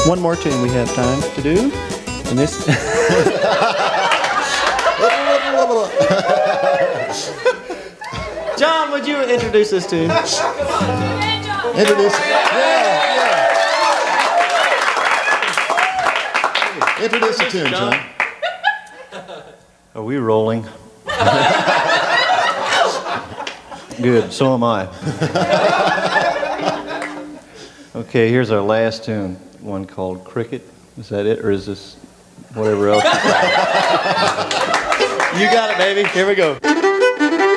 One more tune we have time to do. And this... John, would you introduce this tune? Introduce. Introduce the tune, John. Are we rolling? Good, so am I. Okay, here's our last tune, one called Cricket. Is that it, or is this whatever else? You got it, baby. Here we go.